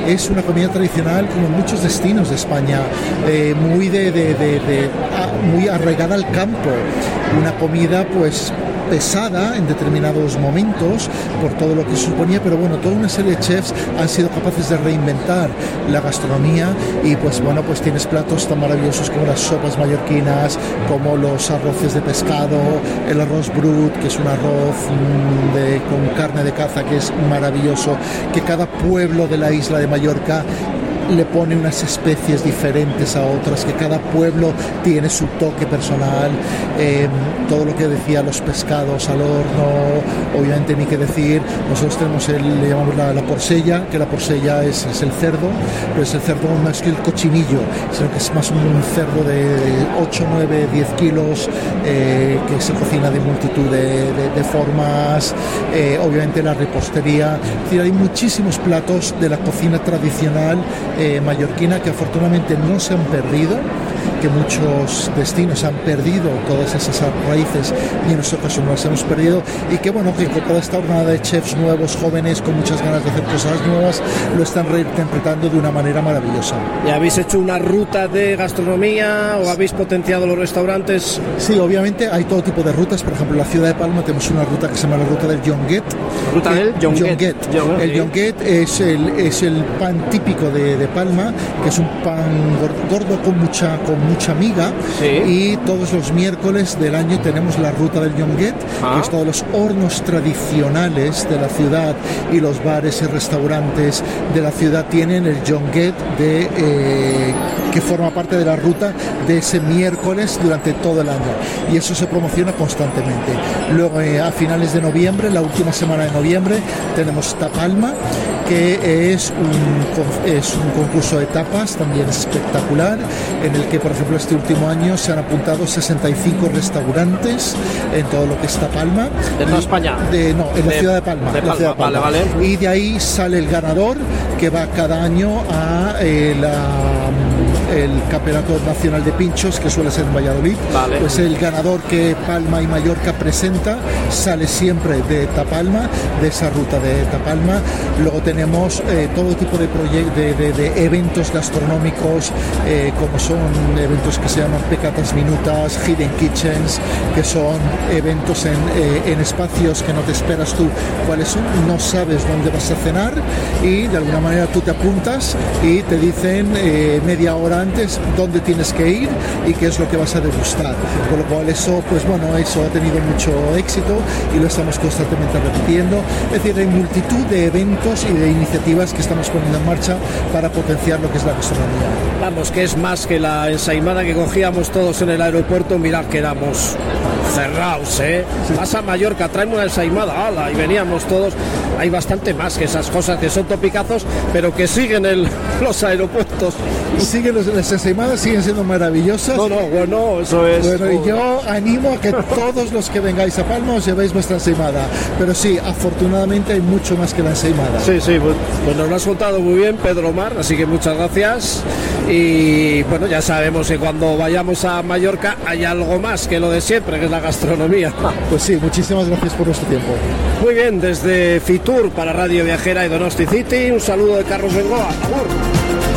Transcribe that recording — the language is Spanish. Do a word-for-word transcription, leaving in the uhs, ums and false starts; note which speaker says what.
Speaker 1: es una comida tradicional como en muchos destinos de España, eh, muy de, de, de, de a, muy arraigada al campo, una comida pues pesada en determinados momentos por todo lo que suponía, pero bueno, toda una serie de chefs han sido capaces de reinventar la gastronomía y pues bueno, pues tienes platos tan maravillosos como las sopas mallorquinas, como los arroces de pescado, el arroz brut, que es un arroz mmm, de, con carne de caza que es maravilloso, que cada pueblo de la isla de Mallorca le pone unas especies diferentes a otras, que cada pueblo tiene su toque personal, eh, todo lo que decía, los pescados al horno, obviamente ni que decir, nosotros tenemos el, le llamamos la, la porcella, que la porcella es, es el cerdo, pero es el cerdo no es que el cochinillo, sino que es más un, un cerdo de ocho, nueve, diez kilos, eh, que se cocina de multitud de, de, de formas, eh, obviamente la repostería, es decir, hay muchísimos platos de la cocina tradicional Eh, mallorquina que afortunadamente no se han perdido, que muchos destinos han perdido todas esas raíces y en nuestro caso no las hemos perdido, y que bueno, que con toda esta jornada de chefs nuevos, jóvenes, con muchas ganas de hacer cosas nuevas, lo están reinterpretando de una manera maravillosa.
Speaker 2: ¿Y habéis hecho una ruta de gastronomía o habéis potenciado los restaurantes?
Speaker 1: Sí, obviamente hay todo tipo de rutas. Por ejemplo, en la ciudad de Palma tenemos una ruta que se llama la ruta del Jonguet.
Speaker 2: ¿Ruta
Speaker 1: que,
Speaker 2: del Jonguet?
Speaker 1: Jonguet. El Jonguet es el, es el pan típico de, de Palma, que es un pan gordo con mucha, con mucha miga, sí. Y todos los miércoles del año tenemos la ruta del Jonguet, ah. que es todos los hornos tradicionales de la ciudad y los bares y restaurantes de la ciudad tienen el Jonguet de, eh, que forma parte de la ruta de ese miércoles durante todo el año, y eso se promociona constantemente. Luego eh, a finales de noviembre, la última semana de noviembre, tenemos Tapalma, que es un, es un concurso de tapas también espectacular, en el que por ejemplo este último año se han apuntado sesenta y cinco restaurantes en todo lo que es Tapalma.
Speaker 2: ¿De toda España?
Speaker 1: De, no, en de, la ciudad de Palma.
Speaker 2: De Palma,
Speaker 1: ciudad de Palma.
Speaker 2: Vale, vale.
Speaker 1: Y de ahí sale el ganador, que va cada año a eh, la... el Campeonato Nacional de Pinchos, que suele ser en Valladolid. Vale. Pues el ganador que Palma y Mallorca presenta sale siempre de Tapalma, de esa ruta de Tapalma. Luego tenemos eh, todo tipo de, proyectos, de, de, de eventos gastronómicos, eh, como son eventos que se llaman pecatas minutas, hidden kitchens, que son eventos en, eh, en espacios que no te esperas tú cuáles son, no sabes dónde vas a cenar, y de alguna manera tú te apuntas y te dicen eh, media hora antes dónde tienes que ir y qué es lo que vas a degustar, con lo cual eso, pues bueno, eso ha tenido mucho éxito y lo estamos constantemente repitiendo. Es decir, hay multitud de eventos y de iniciativas que estamos poniendo en marcha para potenciar lo que es la gastronomía.
Speaker 2: Vamos, que es más que la ensaimada que cogíamos todos en el aeropuerto. Mirad que éramos cerrados, ¿eh? Sí. Vas a Mallorca, traemos una ensaimada, ala, y veníamos todos. Hay bastante más que esas cosas que son topicazos, pero que siguen el, los aeropuertos.
Speaker 1: Siguen los, las ensaimadas, siguen siendo maravillosas.
Speaker 2: No, no, bueno, eso es.
Speaker 1: Bueno, y yo animo a que todos los que vengáis a Palma os llevéis vuestra ensaimada. Pero sí, afortunadamente hay mucho más que la ensaimada.
Speaker 2: Sí, sí, pues, pues nos lo has contado muy bien, Pedro Omar, así que muchas gracias. Y bueno, ya sabemos que cuando vayamos a Mallorca hay algo más que lo de siempre, que es la gastronomía.
Speaker 1: Pues sí, muchísimas gracias por vuestro tiempo.
Speaker 2: Muy bien, desde Fitur para Radio Viajera y Donosti City, un saludo de Carlos Bengoa. ¡Agur!